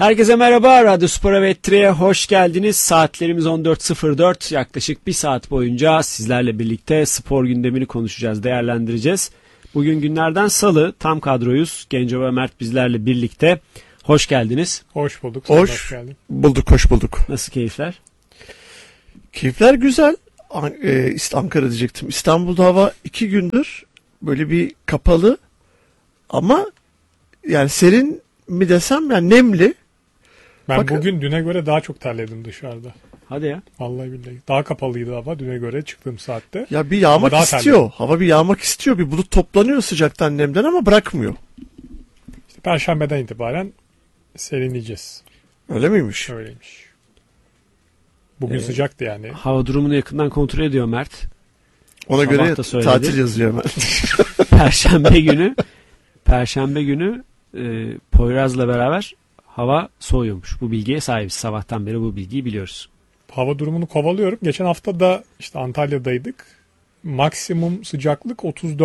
Herkese merhaba. Radyo Spor Evettri'ye hoş geldiniz. Saatlerimiz 14.04. Yaklaşık bir saat boyunca sizlerle birlikte spor gündemini konuşacağız, değerlendireceğiz. Bugün günlerden salı, tam kadroyuz. Genco ve Mert bizlerle birlikte. Hoş geldiniz. Hoş bulduk. Hoş bulduk, hoş bulduk. Nasıl keyifler? Keyifler güzel. Ankara diyecektim. İstanbul'da hava 2 gündür böyle bir kapalı ama yani serin mi desem, yani nemli. Ben bugün düne göre daha çok terledim dışarıda. Hadi ya. Vallahi billahi. Daha kapalıydı hava düne göre çıktığım saatte. Ya bir yağmak istiyor. Terledim. Hava bir yağmak istiyor. Bir bulut toplanıyor sıcaktan, nemden ama bırakmıyor. İşte Perşembeden itibaren serinleyeceğiz. Öyle miymiş? Öyleymiş. Bugün sıcaktı yani. Hava durumunu yakından kontrol ediyor Mert. Ona Sabah göre da söyledi. tatil yazıyor hemen. Perşembe günü Poyraz'la beraber hava soğuyormuş. Bu bilgiye sahibiz. Sabahtan beri bu bilgiyi biliyoruz. Hava durumunu kovalıyorum. Geçen hafta da işte Antalya'daydık. Maksimum sıcaklık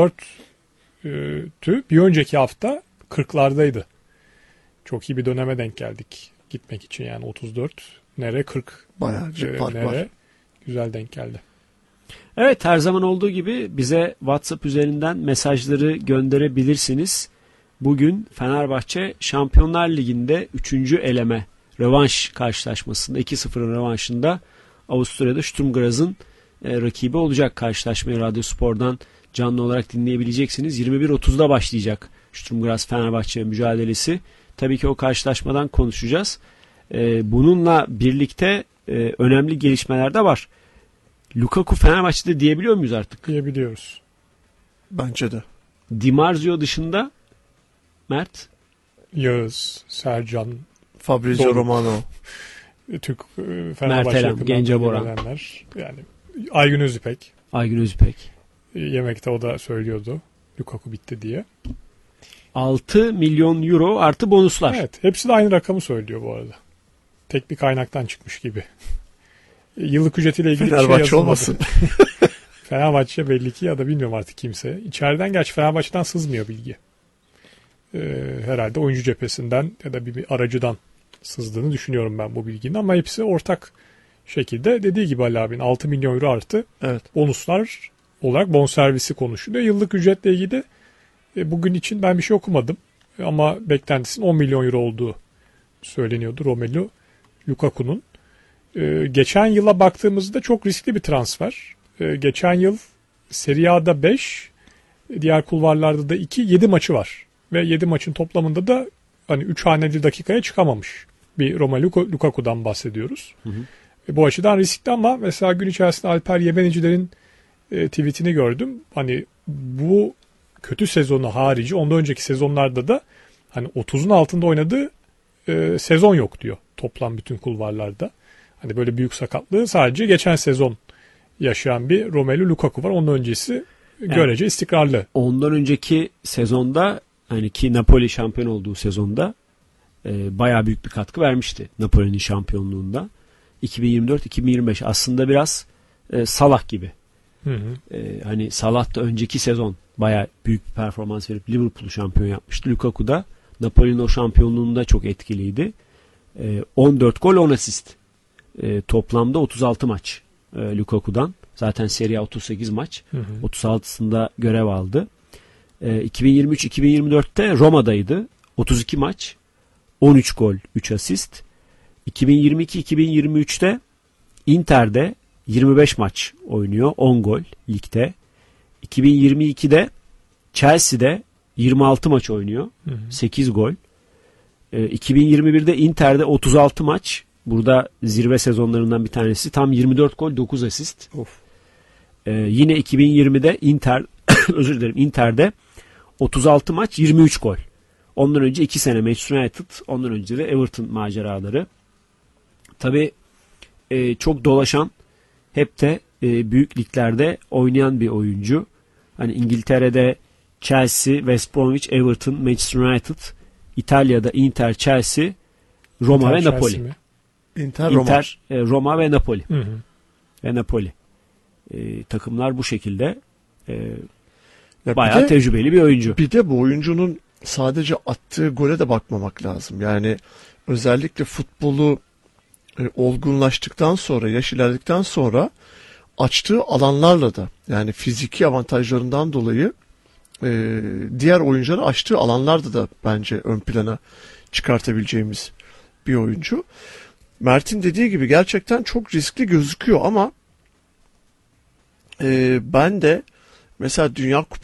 34'tü. Bir önceki hafta 40'lardaydı. Çok iyi bir döneme denk geldik gitmek için, yani 34 nere 40 Bayağı fark nere var. güzel denk geldi. Evet, her zaman olduğu gibi bize WhatsApp üzerinden mesajları gönderebilirsiniz. Bugün Fenerbahçe Şampiyonlar Ligi'nde 3. eleme rövanş karşılaşmasında 2-0'ın rövanşında Avusturya'da Sturm Graz'ın rakibi olacak. Karşılaşmayı Radyo Spor'dan canlı olarak dinleyebileceksiniz. 21.30'da başlayacak Sturm Graz Fenerbahçe mücadelesi. Tabii ki o karşılaşmadan konuşacağız. Bununla birlikte önemli gelişmeler de var. Lukaku Fenerbahçe'de diyebiliyor muyuz artık? Diyebiliyoruz. Bence de. Di Marzio dışında Mert? Yağız, Sercan, Fabrizio Doğru. Romano. Türk Mert Fenerbahçe Elem, yakından Gence Boran. bilinenler. Yani Aygün Özüpek. Aygün Özüpek. Yemekte o da söylüyordu. Lukaku bitti diye. 6 milyon euro artı bonuslar. Evet. Hepsi de aynı rakamı söylüyor bu arada. Tek bir kaynaktan çıkmış gibi. Yıllık ücretiyle ilgili bir şey Fenerbahçe yazılmadı. olmasın. Fenerbahçe belli ki, ya da bilmiyorum artık kimse. İçeriden, gerçi Fenerbahçe'den sızmıyor bilgi. Herhalde oyuncu cephesinden ya da bir aracıdan sızdığını düşünüyorum ben bu bilginin, ama hepsi ortak şekilde dediği gibi Ali abinin 6 milyon euro artı Evet. bonuslar olarak bonservisi konuşuluyor. Yıllık ücretle ilgili bugün için ben bir şey okumadım ama beklentisinin 10 milyon euro olduğu söyleniyordu Romelu Lukaku'nun. Geçen yıla baktığımızda çok riskli bir transfer. Geçen yıl Serie A'da 5, diğer kulvarlarda da 2, 7 maçı var. Ve 7 maçın toplamında da hani 3 haneli dakikaya çıkamamış bir Romelu Lukaku'dan bahsediyoruz. Hı hı. Bu açıdan riskli, ama mesela gün içerisinde Alper Yemeniciler'in tweetini gördüm. Hani bu kötü sezonu harici ondan önceki sezonlarda da hani 30'un altında oynadığı sezon yok diyor toplam bütün kulvarlarda. Hani böyle büyük sakatlığı sadece geçen sezon yaşayan bir Romelu Lukaku var. Ondan öncesi görece istikrarlı. Ondan önceki sezonda, hani ki Napoli şampiyon olduğu sezonda bayağı büyük bir katkı vermişti Napoli'nin şampiyonluğunda. 2024-2025 aslında biraz Salah gibi. Hı hı. Hani Salah da önceki sezon bayağı büyük bir performans verip Liverpool'u şampiyon yapmıştı. Lukaku da Napoli'nin o şampiyonluğunda çok etkiliydi. 14 gol 10 asist. Toplamda 36 maç Lukaku'dan. Zaten Serie A 38 maç. Hı hı. 36'sında görev aldı. 2023-2024'te Roma'daydı. 32 maç. 13 gol 3 asist. 2022-2023'te Inter'de 25 maç oynuyor. 10 gol ligde. 2022'de Chelsea'de 26 maç oynuyor. Hı hı. 8 gol. 2021'de Inter'de 36 maç. Burada zirve sezonlarından bir tanesi. Tam 24 gol 9 asist. Of. Yine 2020'de özür dilerim, Inter'de 36 maç 23 gol. Ondan önce 2 sene Manchester United, ondan önce de Everton maceraları. Tabii çok dolaşan, hep de büyük liglerde oynayan bir oyuncu. Hani İngiltere'de Chelsea, West Bromwich, Everton, Manchester United, İtalya'da Inter, Chelsea, Roma ve Napoli. Inter, Roma ve Napoli. Hı hı. Ve Napoli. Takımlar bu şekilde. Ya Bayağı tecrübeli bir oyuncu. Bir de bu oyuncunun sadece attığı gole de bakmamak lazım. Yani özellikle futbolu olgunlaştıktan sonra, yaş ilerledikten sonra açtığı alanlarla da, yani fiziki avantajlarından dolayı diğer oyuncuları açtığı alanlarda da bence ön plana çıkartabileceğimiz bir oyuncu. Mert'in dediği gibi gerçekten çok riskli gözüküyor ama ben de mesela Dünya